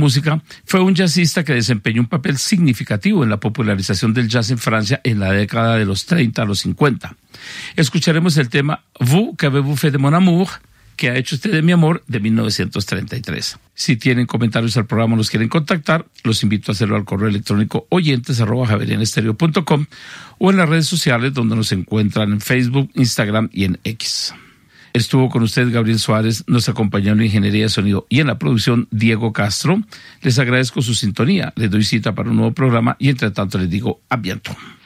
música, fue un jazzista que desempeñó un papel significativo en la popularización del jazz en Francia en la década de los 30 a los 50. Escucharemos el tema Vous qu'avez-vous fait de mon amour, ¿qué ha hecho usted de mi amor?, de 1933. Si tienen comentarios al programa o nos quieren contactar, los invito a hacerlo al correo electrónico oyentes@javerianestereo.com o en las redes sociales donde nos encuentran en Facebook, Instagram y en X. Estuvo con usted Gabriel Suárez, nos acompañó en la ingeniería de sonido y en la producción Diego Castro. Les agradezco su sintonía, les doy cita para un nuevo programa y entre tanto les digo a bientôt.